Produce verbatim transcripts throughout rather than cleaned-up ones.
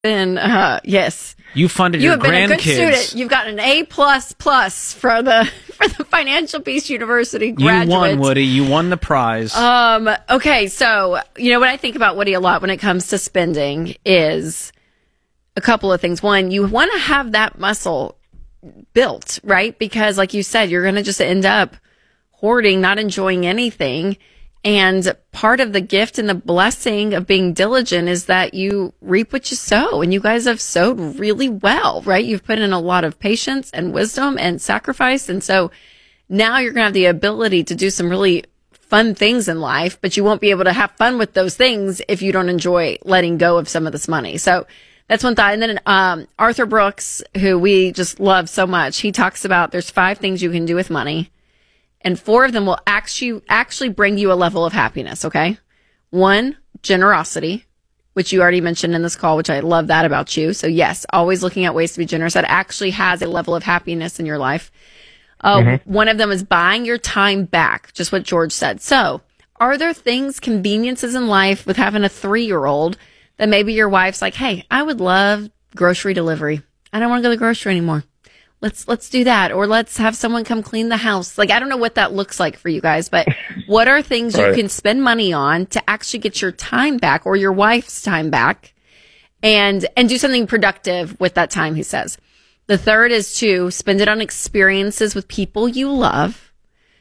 And uh, yes, you funded you your have been a good grandkids. student. You've got an A plus plus for the for the Financial Peace University graduate. You won, Woody. You won the prize. Um. Okay, so you know what I think about Woody a lot when it comes to spending is a couple of things. One, you want to have that muscle built, right? Because, like you said, you're going to just end up hoarding, not enjoying anything. And part of the gift and the blessing of being diligent is that you reap what you sow. And you guys have sowed really well, right? You've put in a lot of patience and wisdom and sacrifice. And so now you're going to have the ability to do some really fun things in life, but you won't be able to have fun with those things if you don't enjoy letting go of some of this money. So that's one thought. And then um, Arthur Brooks, who we just love so much, he talks about there's five things you can do with money. And four of them will actually actually bring you a level of happiness, okay? One, generosity, which you already mentioned in this call, which I love that about you. So yes, always looking at ways to be generous. That actually has a level of happiness in your life. Uh, mm-hmm. One of them is buying your time back, just what George said. So are there things, conveniences in life with having a three-year-old that maybe your wife's like, hey, I would love grocery delivery. I don't want to go to the grocery anymore. Let's, let's do that. Or let's have someone come clean the house. Like, I don't know what that looks like for you guys, but what are things right. you can spend money on to actually get your time back or your wife's time back and, and do something productive with that time, he says. The third is to spend it on experiences with people you love.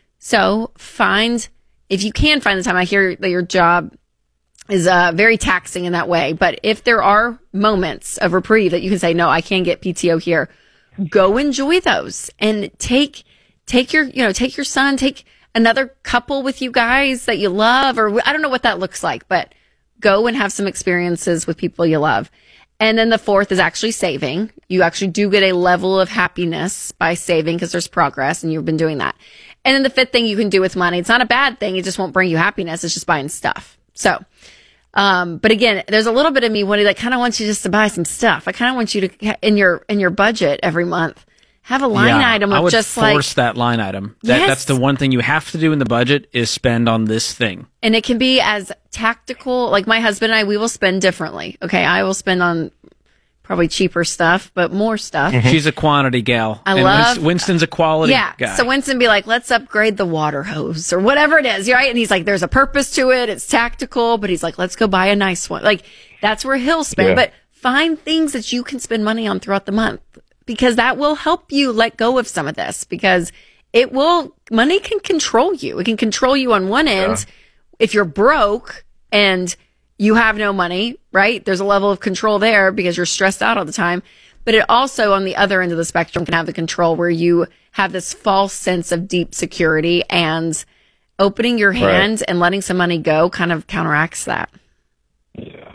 So find, if you can find the time, I hear that your job is uh, very taxing in that way. But if there are moments of reprieve that you can say, no, I can't get P T O here, go enjoy those and take, take your, you know, take your son, take another couple with you guys that you love, or I don't know what that looks like, but go and have some experiences with people you love. And then the fourth is actually saving. You actually do get a level of happiness by saving because there's progress and you've been doing that. And then the fifth thing you can do with money, it's not a bad thing. It just won't bring you happiness. It's just buying stuff. So, Um, but again, there's a little bit of me, Woody, that kind of wants you just to buy some stuff. I kind of want you to, in your, in your budget every month, have a line yeah, item of I would just force like. that line item. That, Yes. That's the one thing you have to do in the budget is spend on this thing. And it can be as tactical, like my husband and I, we will spend differently. Okay. I will spend on probably cheaper stuff, but more stuff. Mm-hmm. She's a quantity gal. I and love. Winston's a quality yeah, guy. So Winston be like, let's upgrade the water hose or whatever it is, right? And he's like, there's a purpose to it. It's tactical, but he's like, let's go buy a nice one. Like that's where he'll spend, Yeah. but find things that you can spend money on throughout the month because that will help you let go of some of this because it will, money can control you. It can control you on one end. Yeah. If you're broke and you have no money, right? There's a level of control there because you're stressed out all the time. But it also, on the other end of the spectrum, can have the control where you have this false sense of deep security and opening your hand Right. and letting some money go kind of counteracts that. Yeah.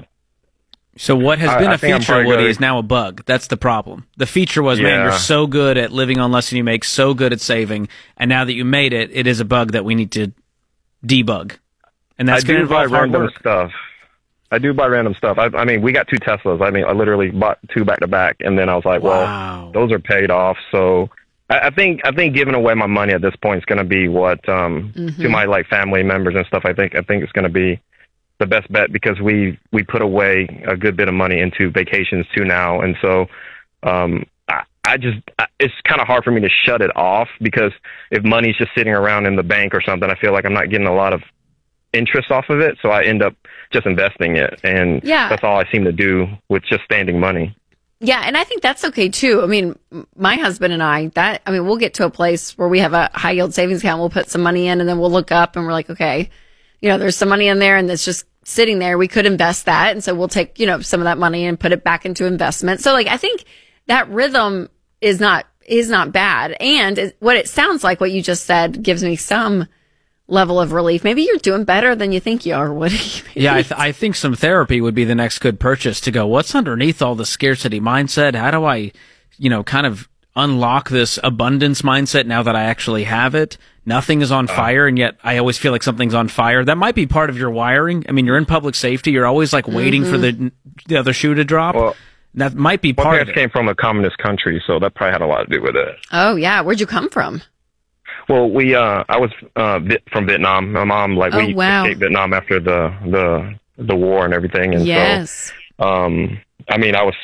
So what has I- been I a think I'm feature, probably Woody, gonna- is now a bug. That's the problem. The feature was, man, Yeah. you're so good at living on less than you make, so good at saving, and now that you made it, it is a bug that we need to debug. And that's I going to do buy involve hard random work. stuff. I do buy random stuff. I, I mean, we got two Teslas. I mean, I literally bought two back to back, and then I was like, Wow. well, those are paid off. So I, I think I think giving away my money at this point is going to be what um, Mm-hmm. to my like family members and stuff. I think I think it's going to be the best bet because we we put away a good bit of money into vacations too now, and so um, I, I just I, it's kind of hard for me to shut it off because if money's just sitting around in the bank or something, I feel like I'm not getting a lot of interest off of it, so I end up just investing it, and Yeah. that's all I seem to do with just standing money. Yeah, and I think that's okay too. I mean, m- my husband and I, that I mean, we'll get to a place where we have a high yield savings account. We'll put some money in, and then we'll look up and we're like, okay, you know, there's some money in there, and it's just sitting there. We could invest that, and so we'll take you know some of that money and put it back into investment. So, like, I think that rhythm is not is not bad, and it, what it sounds like, what you just said, gives me some level of relief. Maybe you're doing better than you think you are, Woody. Yeah, I, th- I think some therapy would be the next good purchase to go, what's underneath all the scarcity mindset? How do I, you know, kind of unlock this abundance mindset now that I actually have it? Nothing is on fire, and yet I always feel like something's on fire. That might be part of your wiring. I mean, you're in public safety. You're always like waiting Mm-hmm. for the the other shoe to drop. Well, that might be my part of parents it. came from a communist country, so that probably had a lot to do with it. Oh yeah, where'd you come from? Well, we uh, I was uh, Viet- from Vietnam. My mom, like, Oh, we wow. escaped Vietnam after the the the war and everything, and Yes. so um, I mean, I was